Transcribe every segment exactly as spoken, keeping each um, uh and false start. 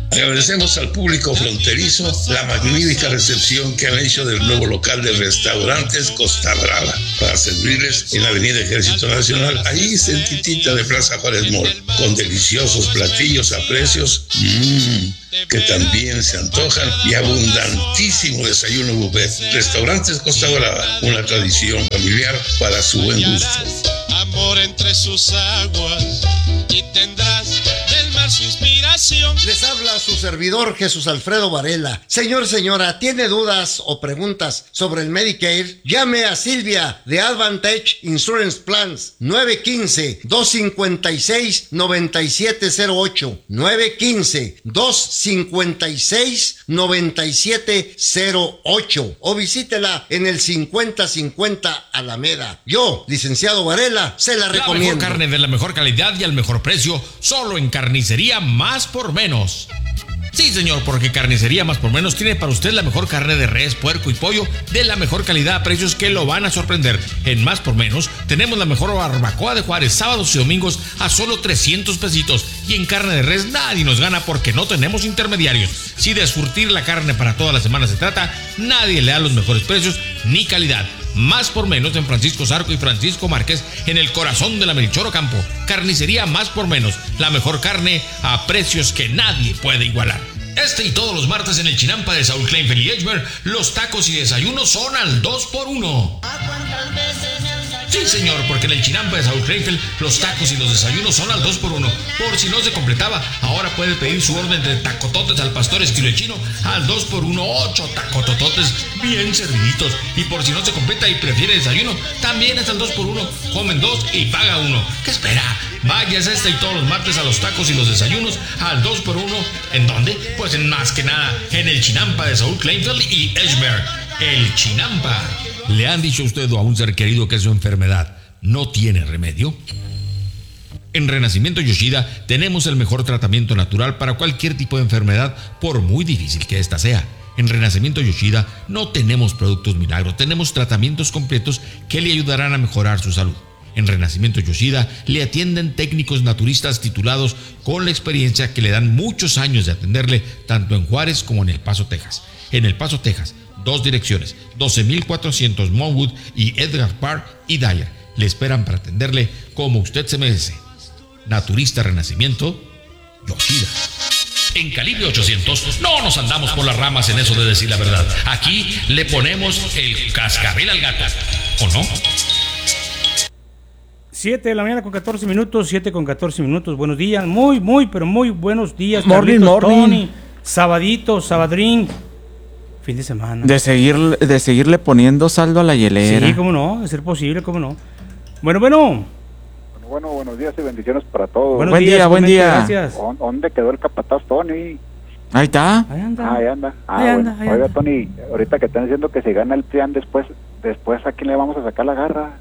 Agradecemos al público fronterizo la magnífica recepción que han hecho del nuevo local de restaurantes Costa Brava para servirles en la Avenida Ejército Nacional, ahí cerquitita de Plaza Juárez Mall, con deliciosos platillos a precios mmm, que también se antojan y abundantísimo desayuno buffet. Restaurantes Costa Brava, una tradición familiar para su buen gusto. Amor entre sus aguas y tendrás del mar su inspiración. Les habla su servidor Jesús Alfredo Varela. Señor, señora, ¿tiene dudas o preguntas sobre el Medicare? Llame a Silvia de Advantage Insurance Plans nueve uno cinco, dos cinco seis, nueve siete cero ocho nueve uno cinco, dos cinco seis, nueve siete cero ocho o visítela en el cincuenta cincuenta Alameda. Yo, licenciado Varela, se la recomiendo. La mejor carne de la mejor calidad y al mejor precio, solo en Carnicería Más por Menos. Sí, señor, porque Carnicería Más por Menos tiene para usted la mejor carne de res, puerco y pollo de la mejor calidad a precios que lo van a sorprender. En Más por Menos tenemos la mejor barbacoa de Juárez, sábados y domingos a solo trescientos pesitos. Y en carne de res nadie nos gana porque no tenemos intermediarios. Si de surtir la carne para toda la semana se trata, nadie le da los mejores precios ni calidad. Más por Menos en Francisco Zarco y Francisco Márquez, en el corazón de la Melchor Ocampo. Carnicería Más por Menos, la mejor carne a precios que nadie puede igualar. Este y todos los martes en el Chinampa de Saúl Kleinfeld y Edgemer, los tacos y desayunos son al dos por uno. Sí, señor, porque en el Chinampa de Saúl Kleinfeld los tacos y los desayunos son al dos por uno. Por si no se completaba, ahora puede pedir su orden de tacototes al pastor estilo chino al dos por uno, ocho tacotototes bien serviditos. Y por si no se completa y prefiere desayuno, también es al dos por uno. Comen dos y paga uno. ¿Qué espera? Váyase este y todos los martes a los tacos y los desayunos al dos por uno. ¿En dónde? Pues en más que nada en el Chinampa de Saúl Kleinfeld y Edgemer. El Chinampa. ¿Le han dicho a usted o a un ser querido que su enfermedad no tiene remedio? En Renacimiento Yoshida tenemos el mejor tratamiento natural para cualquier tipo de enfermedad, por muy difícil que ésta sea. En Renacimiento Yoshida no tenemos productos milagros, tenemos tratamientos completos que le ayudarán a mejorar su salud. En Renacimiento Yoshida le atienden técnicos naturistas titulados con la experiencia que le dan muchos años de atenderle tanto en Juárez como en El Paso, Texas. En El Paso, Texas, dos direcciones, doce mil cuatrocientos Monwood y Edgar Park y Dyer. Le esperan para atenderle como usted se merece. Naturista Renacimiento Yoshida. En Calibre ochocientos no nos andamos por las ramas en eso de decir la verdad. Aquí le ponemos el cascabel al gato, ¿o no? siete de la mañana con catorce minutos, siete con catorce minutos. Buenos días, muy, muy, pero muy buenos días. Morning, Carlitos, morning. Tony, sabadito, sabadrín. Fin de semana. De seguir, de seguirle poniendo saldo a la hielera. Sí, cómo no, de ser posible, cómo no. Bueno, bueno. Bueno, buenos días y bendiciones para todos. Buenos buen días, día, buen día. Gracias. ¿Dónde quedó el capataz Tony? Ahí está. Ahí anda. Ah, ahí anda. Ah, Ahí bueno. anda, ahí Oiga, anda. Tony, ahorita que están diciendo que si gana el P R I A N después, después ¿a quién le vamos a sacar la garra?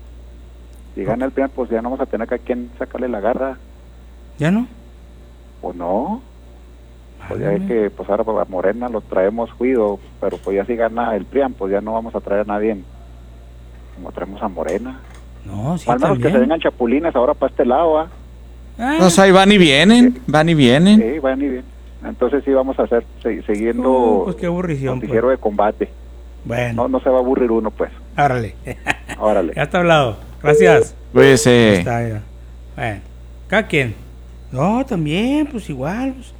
Si gana el P R I A N, pues ya no vamos a tener que a quién sacarle la garra. ¿Ya no? ¿O no? Pues ya es que pues ahora a Morena lo traemos juido, pero pues ya si gana el P R I A N, pues ya no vamos a traer a nadie como traemos a Morena. No, sí, Al menos también. que se vengan chapulines ahora para este lado, ¿ah? Ah, Pues ahí van y vienen, van y vienen. Sí, van y bien. Entonces sí vamos a hacer, se- siguiendo uh, pues qué aburrición. noticiero Pues. de combate. Bueno, No, no se va a aburrir uno, pues. árale. Órale. Ya está hablado. Gracias. Pues Ya eh, está, ya. Bueno, cada quien. No, también, pues igual. Pues.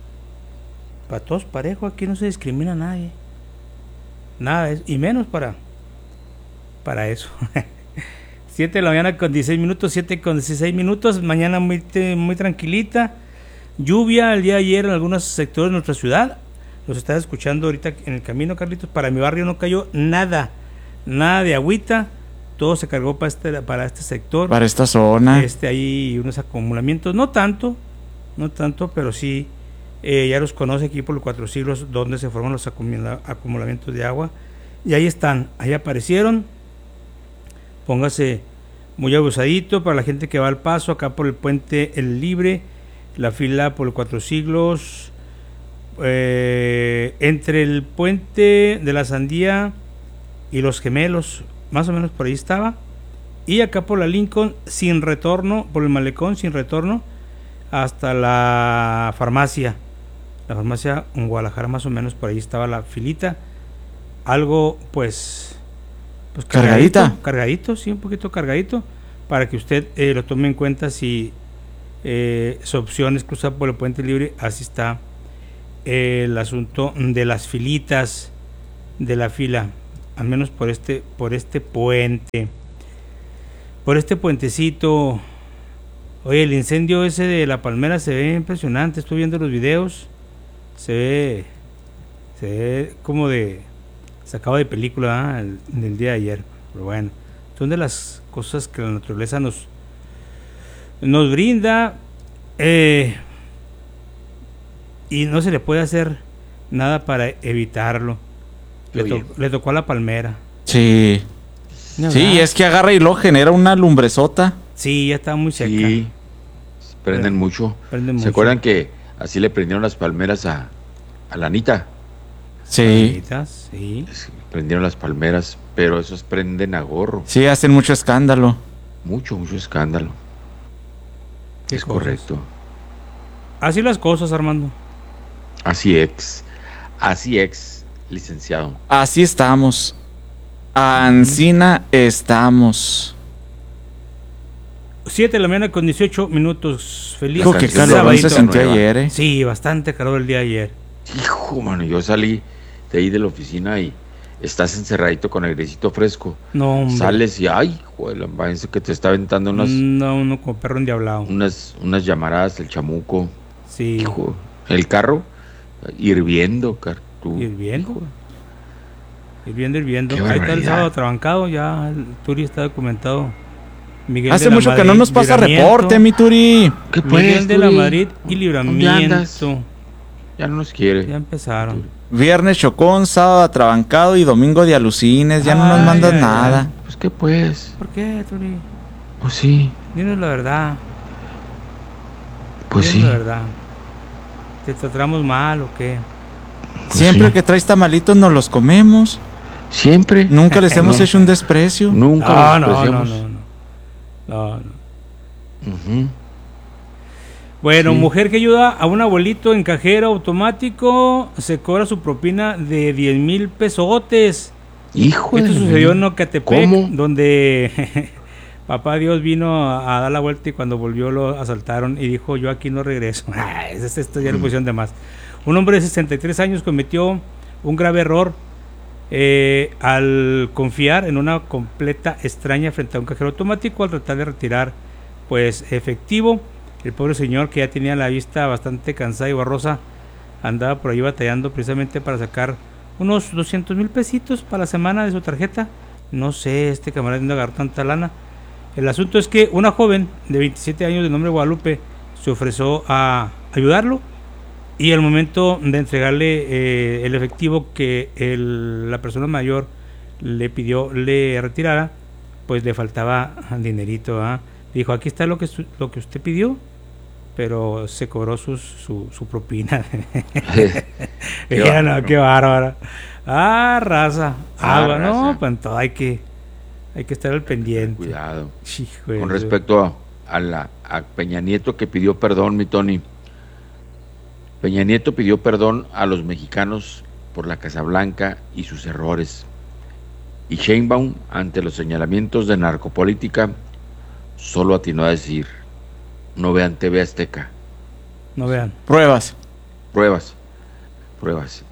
Para todos parejo, aquí no se discrimina a nadie. Nada, es, y menos para para eso. siete de la mañana con dieciséis minutos, siete con dieciséis minutos. Mañana muy, te- muy tranquilita. Lluvia el día de ayer en algunos sectores de nuestra ciudad. Los estaba escuchando ahorita en el camino, Carlitos. Para mi barrio no cayó nada. Nada de agüita. Todo se cargó para este, para este sector. para esta zona. Este, hay unos acumulamientos, no tanto, no tanto, pero sí, eh, ya los conoce aquí por los cuatro siglos, donde se forman los acumula- acumulamientos de agua, y ahí están, ahí aparecieron. Póngase muy abusadito para la gente que va al paso, acá por el puente El Libre, la fila por los cuatro siglos, eh, entre el puente de la Sandía y los Gemelos, más o menos por ahí estaba. Y acá por la Lincoln, sin retorno, por el malecón, sin retorno, hasta la farmacia. la farmacia en Guadalajara, más o menos por ahí estaba la filita, algo pues, pues cargadita, cargadito, cargadito, sí, un poquito cargadito, para que usted eh, lo tome en cuenta si eh, su opción es cruzar por el puente libre. Así está eh, el asunto de las filitas, de la fila, al menos por este, por este puente, por este puentecito. Oye, el incendio ese de la palmera se ve impresionante, estoy viendo los videos, se ve, se ve como de sacado de película, ¿eh? el, del día de ayer. Pero bueno, son de las cosas que la naturaleza nos nos brinda, eh, y no se le puede hacer nada para evitarlo. Le, to, le tocó a la palmera. Sí, no, sí, es que agarra y lo genera una lumbresota. Sí, ya está muy seca. Sí, prenden Pero, mucho. Prenden ¿Se mucho. acuerdan que así le prendieron las palmeras a, a la Anita? Sí. sí. Prendieron las palmeras, pero esos prenden a gorro. Sí, hacen mucho escándalo. Mucho, mucho escándalo. Es cosas? correcto. Así las cosas, Armando. Así es. Así es, licenciado. Así estamos. Ancina estamos. siete de la mañana con dieciocho minutos. Feliz Hijo, qué calor se sintió ayer, ¿eh? Sí, bastante calor el día de ayer. Hijo, mano, yo salí de ahí de la oficina y estás encerradito con el airecito fresco. No, hombre. Sales y, ay, joder, parece que te está aventando unas... No, uno como perro endiablado. Unas, unas llamaradas, el chamuco. Sí. Hijo, el carro hirviendo, car tú, Hirviendo. Hijo. Hirviendo, hirviendo. Qué Ahí está el barbaridad. sábado trabancado, ya el Turi está documentado. Miguel Hace de la mucho Madrid, que no nos pasa Libramiento. reporte, mi Turi. ¿Qué Miguel pues, de la Turi? Madrid y ¿Dónde Libramiento. andas? Ya no nos quiere. Ya empezaron. Viernes chocón, sábado atrabancado y domingo de alucines. Ya no nos Ay, mandas ay, nada. ay. Pues qué pues. ¿Por qué, Turi? Pues sí. Dinos la verdad. Pues Dinos sí. la verdad. ¿Te tratamos mal o qué? Pues Siempre sí. que traes tamalitos nos los comemos. Siempre. Nunca les hemos No. hecho un desprecio. Nunca No, nos no, no, despreciamos. no, no. No, no. Ujú. Bueno, Sí. mujer que ayuda a un abuelito en cajero automático se cobra su propina de diez mil pesotes. Hijo Esto de la sucedió en madre. Ocatepec, ¿Cómo? donde papá Dios vino a, a dar la vuelta y cuando volvió lo asaltaron y dijo: yo aquí no regreso. Ah, esto, esto ya lo pusieron de más. Un hombre de sesenta y tres años cometió un grave error eh, al confiar en una completa extraña frente a un cajero automático al tratar de retirar pues efectivo. El pobre señor, que ya tenía la vista bastante cansada y borrosa, andaba por ahí batallando precisamente para sacar unos doscientos mil pesitos para la semana de su tarjeta. No sé, este camarada no agarró tanta lana. El asunto es que una joven de veintisiete años de nombre Guadalupe se ofreció a ayudarlo y al momento de entregarle eh, el efectivo que el, la persona mayor le pidió le retirara, pues le faltaba dinerito, ¿eh? Dijo: aquí está lo que, su, lo que usted pidió, pero se cobró sus, su, su propina. Qué Mira, no, bárbaro. qué bárbara. Ah, raza. Ah, Agua, no, raza. pues en todo hay que, hay que estar al pendiente. Cuidado. Hijo de Con Dios. respecto a, a, la, a Peña Nieto, que pidió perdón, mi Tony. Peña Nieto pidió perdón a los mexicanos por la Casa Blanca y sus errores. Y Sheinbaum, ante los señalamientos de narcopolítica, solo atinó a decir: no vean T V Azteca. No vean. Pruebas. Pruebas. Pruebas.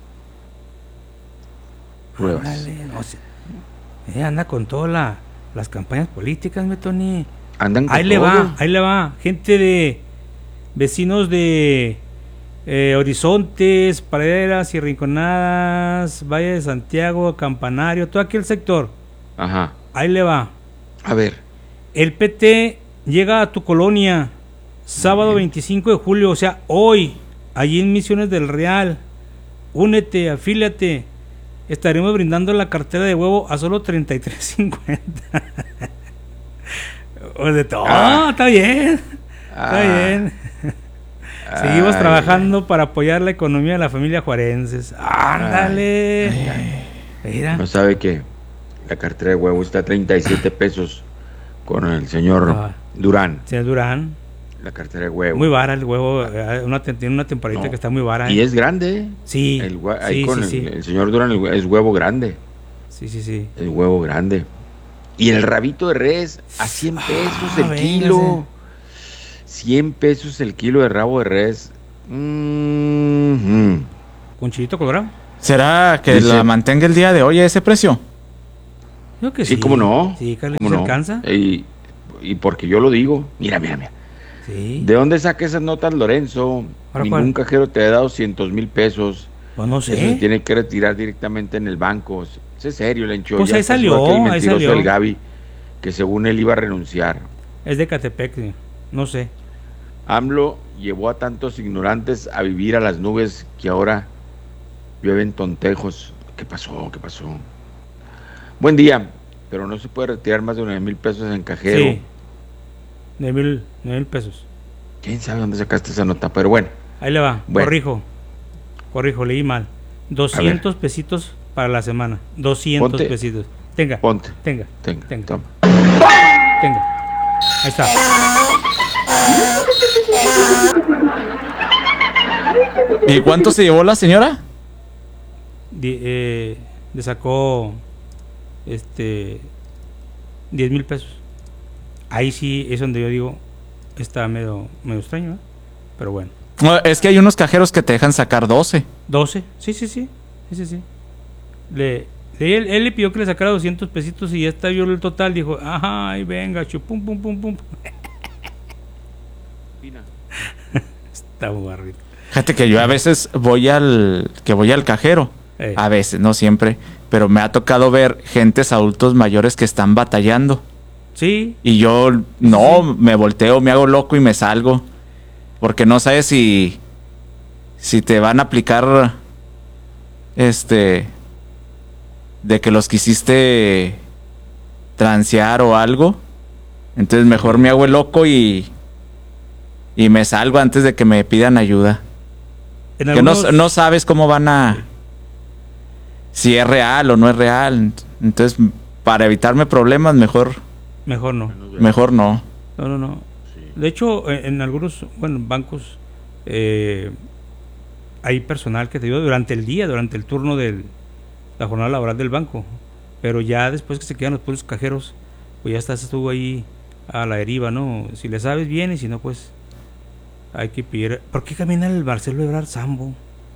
Pruebas. Ándale, no sé. Eh, anda con todas la, las campañas políticas, mi Tony. Andan con Ahí le todo. va, ahí le va. Gente de vecinos de eh, Horizontes, Praderas y Rinconadas, Valle de Santiago, Campanario, todo aquel sector. Ajá. Ahí le va. A ver. El P T llega a tu colonia sábado veinticinco de julio, o sea, hoy, allí en Misiones del Real. Únete, afíliate. Estaremos brindando la cartera de huevo a solo treinta y tres cincuenta. O de todo, Ah. está bien. Está Ah. bien. Seguimos Ay. trabajando para apoyar la economía de la familia Juarenses. Ándale. Mira. No sabe que la cartera de huevo está a treinta y siete pesos con el señor Ah. Durán. Señor Durán. La cartera de huevo. Muy vara el huevo. eh, Una, te- tiene una temporadita No. que está muy vara. Y ¿eh? es grande. Sí. El, hue- ahí sí, con sí, el, sí. el señor Durán el hue- es huevo grande. Sí, sí, sí. El huevo grande. Y el rabito de res a cien pesos Ah, el véngase. kilo. cien pesos el kilo de rabo de res. Mm-hmm. ¿Con chilito colorado? ¿Será que Dice- la mantenga el día de hoy a ese precio? Yo que Sí, sí. cómo no. Sí, Carlitos, ¿Cómo ¿se no? alcanza? Y, y porque yo lo digo. Mira, mira, mira. Sí. ¿De dónde saca esas notas, Lorenzo? ¿Para Ningún cuál? cajero te ha dado doscientos mil pesos. Pues no Eso se sé. tiene que retirar directamente en el banco. Es serio, Lencho. Pues Ya ahí está salió, igual que el ahí mentiroso salió. del Gaby, que según él iba a renunciar. Es de Catepec, sí. No sé. AMLO llevó a tantos ignorantes a vivir a las nubes que ahora llueven tontejos. ¿Qué pasó? ¿Qué pasó? Buen día, pero no se puede retirar más de nueve mil pesos en cajero. Sí. Nueve mil, nueve mil pesos. ¿Quién sabe dónde sacaste esa nota? Pero bueno, Ahí le va. Bueno. Corrijo. Corrijo, leí mal. doscientos pesitos para la semana. doscientos Ponte. pesitos. Tenga. ponte. Tenga. Tenga, Tenga. toma. Tenga. Ahí está. ¿Y cuánto se llevó la señora? Di- eh, le sacó este diez mil pesos. Ahí sí es donde yo digo está medio, medio extraño, ¿eh? Pero bueno. No, es que hay unos cajeros que te dejan sacar doce. doce, sí, sí, sí. Sí, sí, sí. Le, le- él, él le pidió que le sacara doscientos pesitos y ya está vio el total. Dijo, ajá, ahí venga, chupum, pum, pum, pum. Está muy barrito. Fíjate que yo a veces voy al que voy al cajero, Eh. a veces, no siempre, pero me ha tocado ver gentes adultos mayores que están batallando Sí, y yo no me volteo, me hago loco y me salgo porque no sabes si si te van a aplicar este de que los quisiste transear o algo, entonces mejor me hago el loco y y me salgo antes de que me pidan ayuda. en Que no, algunos, no sabes cómo van a... Si es real o no es real. Entonces, para evitarme problemas, mejor, mejor no. mejor no. No, no, no. De hecho, en, en algunos, bueno, bancos eh, hay personal que te ayuda durante el día, durante el turno de la jornada laboral del banco. Pero ya después que se quedan los puros cajeros, pues ya estás tú ahí a la deriva, ¿no? Si le sabes bien y si no, pues hay que pedir. ¿Por qué camina el Marcelo Ebrard Sambo?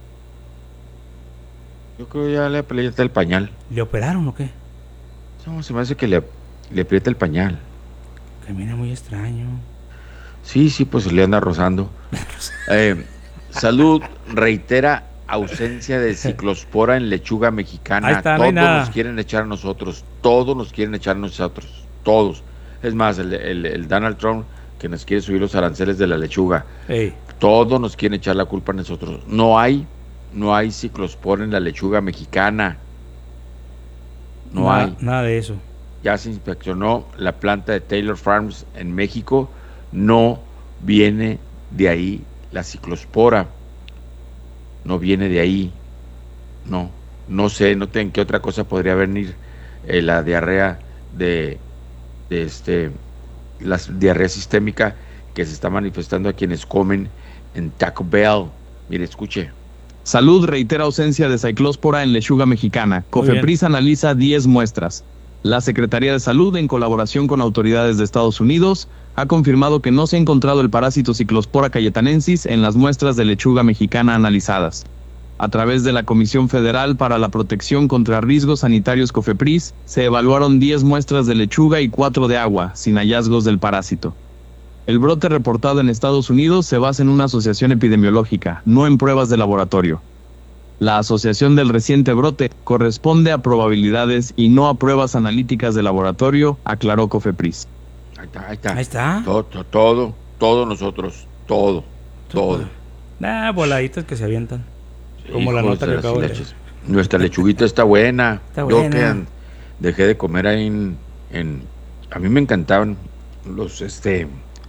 Yo creo que ya le aprieta el pañal. ¿Le operaron o qué? No, se me hace que le, le aprieta el pañal. Camina muy extraño. Sí, sí, pues le anda rozando. Eh, salud reitera ausencia de ciclospora en lechuga mexicana. Ahí está, no hay todos nada. nos quieren echar a nosotros. Todos nos quieren echar a nosotros. Todos. Es más, el, el, el Donald Trump que nos quiere subir los aranceles de la lechuga. Ey, Todos nos quieren echar la culpa a nosotros. No hay, no hay ciclospora en la lechuga mexicana. No nada, hay. nada de eso. Ya se inspeccionó la planta de Taylor Farms en México. No viene de ahí la ciclospora. No viene de ahí. No, no sé, no sé en qué otra cosa podría venir eh, la diarrea de, de este, la diarrea sistémica que se está manifestando a quienes comen en Taco Bell. Mire, escuche. Salud reitera ausencia de ciclóspora en lechuga mexicana. Muy bien. Cofepris analiza diez muestras. La Secretaría de Salud, en colaboración con autoridades de Estados Unidos, ha confirmado que no se ha encontrado el parásito Ciclospora cayetanensis en las muestras de lechuga mexicana analizadas. A través de la Comisión Federal para la Protección contra Riesgos Sanitarios Cofepris, se evaluaron diez muestras de lechuga y cuatro de agua, sin hallazgos del parásito. El brote reportado en Estados Unidos se basa en una asociación epidemiológica, no en pruebas de laboratorio. La asociación del reciente brote corresponde a probabilidades y no a pruebas analíticas de laboratorio, aclaró Cofepris. Ahí está, ahí está. Ahí está. Todo, todo, todo, todo nosotros, todo, todo. Nah, voladitas que se avientan. Como la Hijos nota de que las acabo de leches. Nuestra lechuguita está buena. Está Yo buena. que an- dejé de comer ahí en, en- a mí me encantaban los este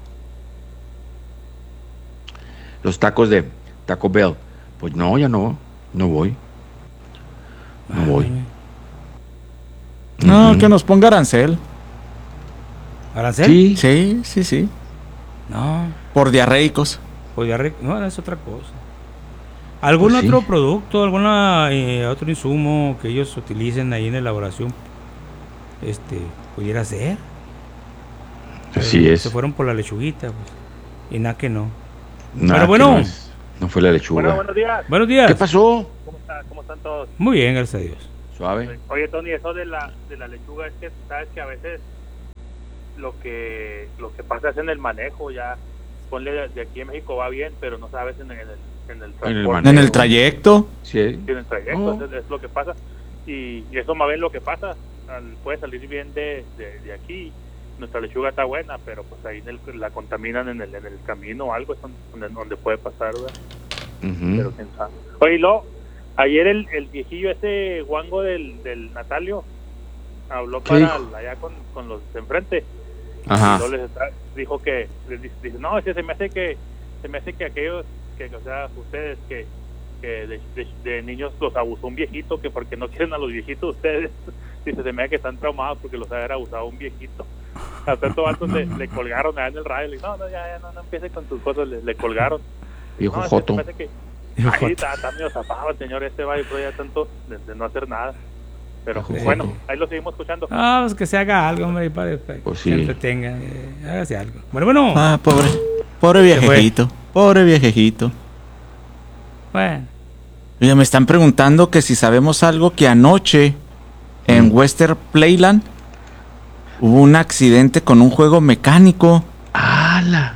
los tacos de Taco Bell. Pues no, ya no, no voy. No voy. No, Ujú. que nos ponga arancel. ¿Arancel? Sí, Sí, sí, sí. No. Por diarreicos. Por diarreico, no, es otra cosa. ¿Algún Pues sí. otro producto, alguna eh, otro insumo que ellos utilicen ahí en la elaboración, este, pudiera ser? Así Pero es. Se fueron por la lechuguita, pues, y nada que no. Nada Pero que bueno. No, es- no fue la lechuga. Bueno, buenos días. Buenos días. ¿Qué pasó? ¿Cómo, está? ¿Cómo están todos? Muy bien, gracias a Dios. Suave. Oye, Tony, eso de la, de la lechuga es que sabes que a veces lo que lo que pasa es en el manejo, ya ponle de, de aquí en México va bien, pero no sabes en el, en el, en el transporte. manejo. En el trayecto. Sí. En el trayecto, Oh. es, es lo que pasa. Y, y eso más bien lo que pasa, al- puede salir bien de, de, de aquí. Nuestra lechuga está buena, pero pues ahí en el- la contaminan en el, en el camino o algo, es donde, donde puede pasar, ¿verdad? Ujú. Pero quién sabe. Oye, y luego, ayer el, el viejillo ese guango del, del Natalio habló ¿Qué para dijo? el- allá con, con los de enfrente. Ajá. Y luego les está- dijo que, les dice, dice, no, es que se me hace que, se me hace que aquellos, que, o sea, ustedes que, que de, de- de niños los abusó un viejito, que porque no quieren a los viejitos ustedes, dice, se me hace que están traumados porque los haber abusado un viejito. A tanto alto le, le colgaron allá en el radio, le dijo, no, no, ya, ya, no, no empieces con tus cosas, le, le colgaron. Viejo No, es que se joto. me hace que, Viejo ahí joto. está, está medio zafado el señor este, va, y ya tanto de, de no hacer nada. Pero Viejo bueno, joto. ahí lo seguimos escuchando. Ah, pues que se haga algo, hombre, para, para Pues que sí. entretenga, eh, hágase algo. Bueno, bueno, Ah, pobre. Pobre viejejito. Pobre viejejito. bueno. Oye, me están preguntando que si sabemos algo que anoche en Mm. Western Playland hubo un accidente con un juego mecánico. ¡Hala!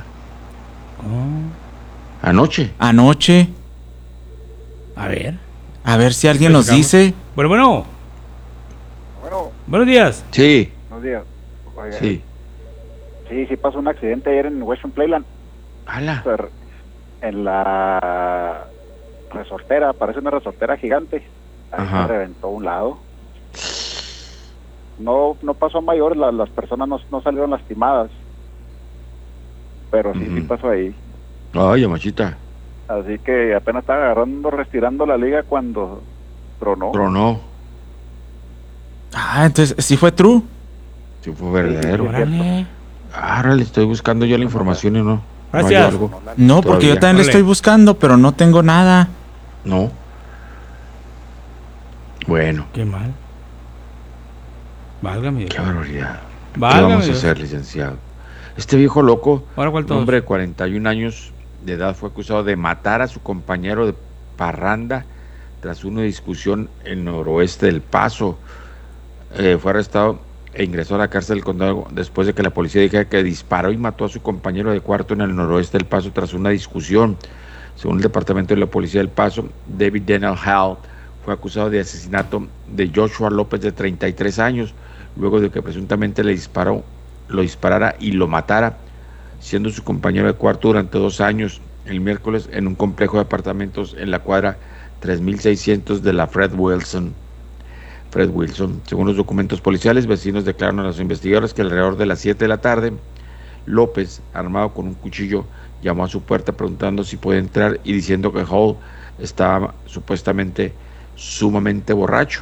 Oh, Anoche. Anoche. a ver. A ver si alguien Lo nos checamos. dice. Bueno, bueno, Bueno, buenos días. Sí. buenos días. Oiga, Sí. sí, sí pasó un accidente ayer en Western Playland. ¡Hala! Ser- En la resortera, parece una resortera gigante. Ahí Ajá. se reventó un lado. No no pasó a mayores, la- las personas no, no salieron lastimadas. Pero sí, sí Ujú. pasó ahí. Ay, machita. Así que apenas estaba agarrando, respirando la liga cuando tronó. Tronó. Ah, entonces sí fue true. Sí, fue verdadero. Sí, Órale. Ahora le estoy buscando yo la información y no. No hay Gracias. algo. No, porque yo Todavía. también le Órale. estoy buscando, pero no tengo nada. No. Bueno, Qué mal. Válgame Dios. qué barbaridad. ¿Qué Válgame vamos a Dios. hacer, licenciado? Este viejo loco, Ahora cuál un todos. hombre de cuarenta y un años de edad, fue acusado de matar a su compañero de parranda tras una discusión en noroeste del Paso. Eh, fue arrestado e ingresó a la cárcel del condado después de que la policía dijera que disparó y mató a su compañero de cuarto en el noroeste del Paso tras una discusión. Según el departamento de la policía del Paso, David Daniel Hall fue acusado de asesinato de Joshua López, de treinta y tres años, luego de que presuntamente le disparó, lo disparara y lo matara, siendo su compañero de cuarto durante dos años, el miércoles en un complejo de apartamentos en la cuadra tres mil seiscientos de la Fred Wilson. Fred Wilson. Según los documentos policiales, vecinos declararon a los investigadores que alrededor de las siete de la tarde, López, armado con un cuchillo, llamó a su puerta preguntando si puede entrar y diciendo que Hall estaba supuestamente sumamente borracho.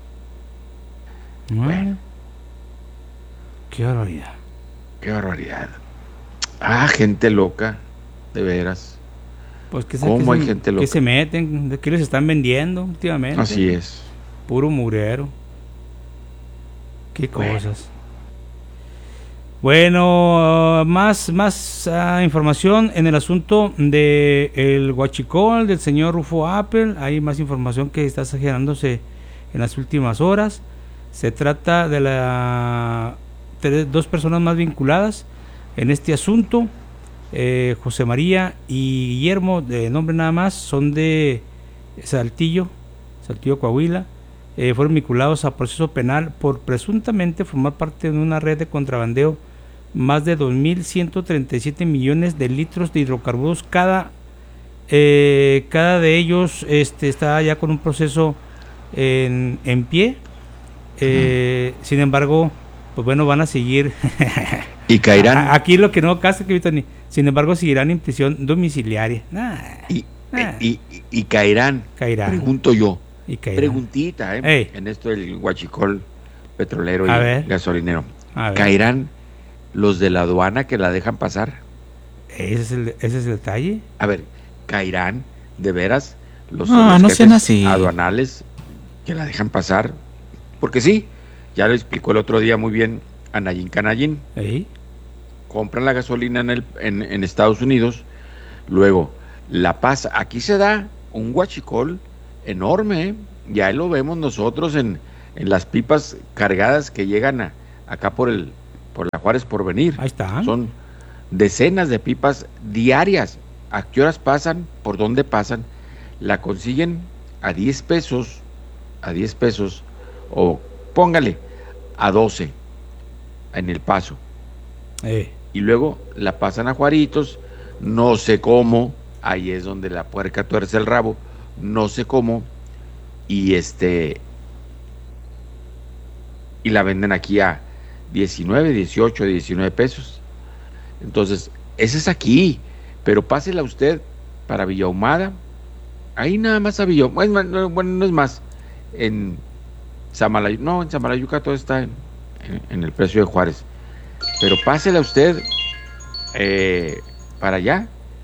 Bueno. Qué barbaridad. Qué barbaridad. Ah, gente loca, de veras. Pues que se, ¿Cómo que hay se- gente loca? que se meten, de qué les están vendiendo últimamente. Así es. Puro murero. Qué Bueno. cosas. Bueno, más, más ah, información en el asunto de el huachicol del señor Rufo Apple. Hay más información que está generándose en las últimas horas. Se trata de la tres- dos personas más vinculadas en este asunto. Eh, José María y Guillermo, de nombre nada más, son de Saltillo, Saltillo, Coahuila. Eh, fueron vinculados a proceso penal por presuntamente formar parte de una red de contrabandeo más de dos mil ciento treinta y siete millones de litros de hidrocarburos cada eh, cada de ellos este está ya con un proceso en, en pie. Eh, uh-huh. Sin embargo, pues bueno, van a seguir y caerán a, aquí lo que no casa que ni sin embargo seguirán en prisión domiciliaria. Nah, y, nah. Y, y, y caerán caerán pregunto yo y caerán. Preguntita eh, Ey. en esto del huachicol petrolero y a ver. gasolinero. A ver. ¿Caerán los de la aduana que la dejan pasar? Ese es el, ese es el detalle. A ver, caerán de veras los, No, los no jefes sean así. aduanales que la dejan pasar. Porque sí, ya lo explicó el otro día muy bien a Nayin Canallín. ¿Sí? Compran la gasolina en, el, en, en Estados Unidos, luego la pasa. Aquí se da un huachicol enorme, ¿eh? Ya lo vemos nosotros en, en las pipas cargadas que llegan a, acá por el por la Juárez Porvenir. Ahí está. Son decenas de pipas diarias. ¿A qué horas pasan? ¿Por dónde pasan? La consiguen a diez pesos, a diez pesos, o póngale a doce en El Paso. Eh. Y luego la pasan a Juaritos, no sé cómo, ahí es donde la puerca tuerce el rabo, no sé cómo, y este y la venden aquí a diecinueve, dieciocho, diecinueve pesos. Entonces, ese es aquí, pero pásela usted para Villahumada, ahí nada más a Villahumada, bueno, bueno, no es más, en Samalayuca, no, en Samalayuca todo está en, en, en el precio de Juárez, pero pásela usted eh, para allá.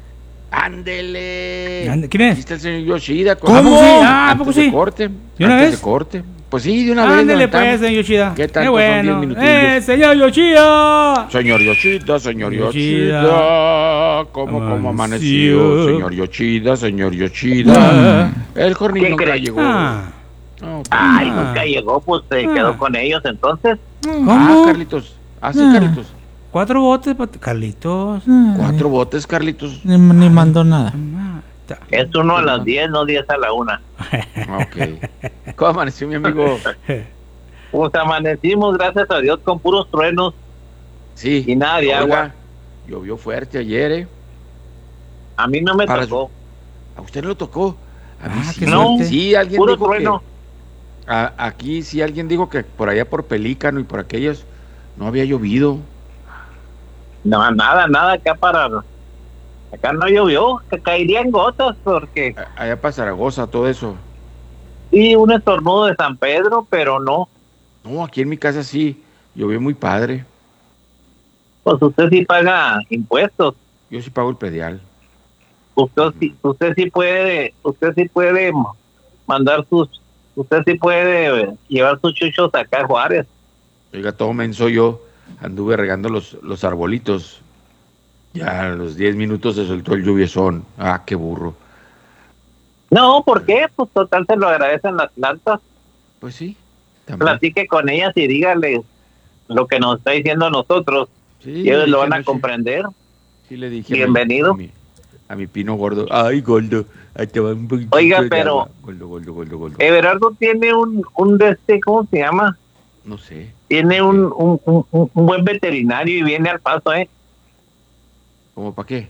¡Ándele! Ande- ¿Quién es? Aquí está el señor Yoshida. ¿Cómo? Antes Sí, ah, ¿a poco de sí? corte. ¿De una antes vez? de corte. Pues sí, de una vez. Ándele levantamos. pues, señor Yoshida. ¿Qué Qué tanto? bueno. Son diez minutillos. ¡Eh, señor Yoshida! Señor Yoshida, señor Yoshida. Yoshida. ¿Cómo, cómo amaneció? Amaneció. Señor Yoshida, señor Yoshida. El jornil ¿Qué nunca cree? llegó. Ah. No, pues, Ay, Ah. nunca llegó, pues se Ah. quedó con ellos entonces. Ah, Carlitos. Ah, sí, Ah. Carlitos. Cuatro botes, pat- Carlitos. Cuatro botes, Carlitos. Ni, ni mandó nada. Ah, ta- Es uno a las diez, no diez a la una. Ok. ¿Cómo amaneció mi amigo? Pues amanecimos, gracias a Dios, con puros truenos Sí. y nada de Oiga, agua. llovió fuerte ayer, ¿eh? A mí no me Para tocó. ¿A usted no le tocó? A mí Ah, sí. qué No, suerte. Sí, alguien puro dijo trueno. que... a- aquí sí alguien dijo que por allá por Pelícano y por aquellos no había llovido. No, nada, nada acá para... Acá no llovió, que caerían gotas porque... A- Allá para Zaragoza, todo eso. Sí, un estornudo de San Pedro, pero no. No, aquí en mi casa sí, llovió muy padre. Pues usted sí paga impuestos. Yo sí pago el predial. Usted sí, usted sí puede, usted sí puede mandar sus... Usted sí puede llevar sus chuchos acá a Juárez. Oiga, todo menso yo, anduve regando los, los arbolitos. Ya a los diez minutos se soltó el lluviezón. Ah, qué burro. No, ¿por qué? Pues total se lo agradecen las plantas. Pues sí, también. Platique con ellas y dígale lo que nos está diciendo a nosotros. Sí, Y ellos le lo dije van a anoche. comprender. Sí, le dije. a mi- Bienvenido. A mi, a mi pino gordo. Ay, gordo. Ahí te va un poquito Oiga, de pero- agua. Gordo, gordo, gordo, gordo. Everardo tiene un, un de este, ¿cómo se llama? No sé. Tiene un, un, un, un buen veterinario y viene al paso, ¿eh? ¿Cómo para qué?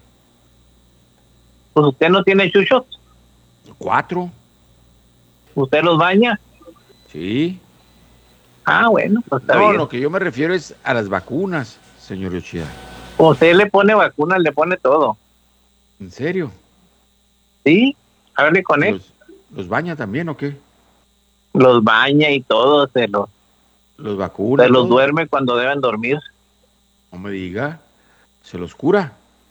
Pues usted no tiene chuchos, ¿Cuatro? usted los baña. Sí. Ah, bueno, pues está No, bien. lo que yo me refiero es a las vacunas, señor Yoshida. Usted le pone vacunas, le pone todo. ¿En serio? ¿Sí? Hable con él. ¿Los, los baña también o qué? Los baña y todo, se los, ¿Los vacuna? se los todo? duerme cuando deben dormir. No me diga. ¿Se los cura?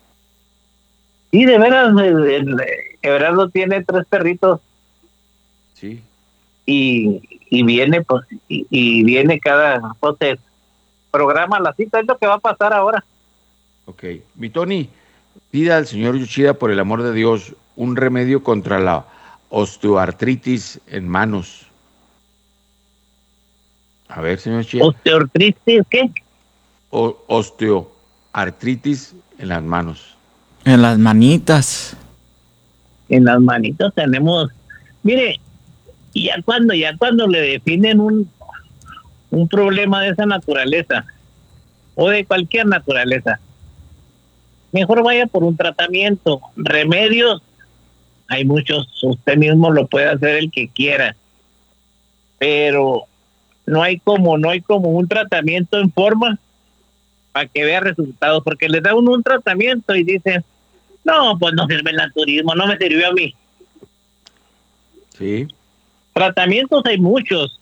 Sí, de veras, el, el- Everardo tiene tres perritos Sí. y, y viene, pues, y, y viene cada, pues, se programa la cita, es lo que va a pasar ahora. Ok. Mi Tony, pida al señor Yoshida, por el amor de Dios, un remedio contra la osteoartritis en manos. A ver, señor Yoshida. ¿Osteoartritis qué? O- osteoartritis en las manos. En las manitas. En las manitos tenemos, mire, y ya cuando, ya cuando le definen un, un problema de esa naturaleza, o de cualquier naturaleza, mejor vaya por un tratamiento. Remedios, hay muchos, usted mismo lo puede hacer el que quiera, pero no hay como, no hay como un tratamiento en forma para que vea resultados, porque le da uno un tratamiento y dice, no, pues no sirve el naturismo, no me sirvió a mí. Sí. Tratamientos hay muchos,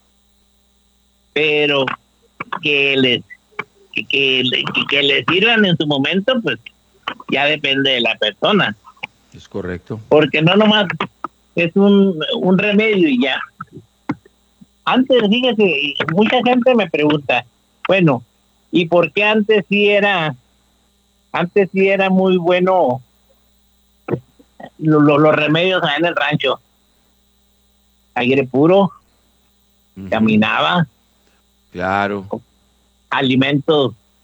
pero que les que, que, que, que les sirvan en su momento, pues ya depende de la persona. Es correcto. Porque no nomás es un, un remedio y ya. Antes, fíjese, mucha gente me pregunta, bueno, ¿y por qué antes sí era, antes sí era muy bueno lo, lo, los remedios allá en el rancho? Aire puro, uh-huh. Caminaba. Claro. Alimentos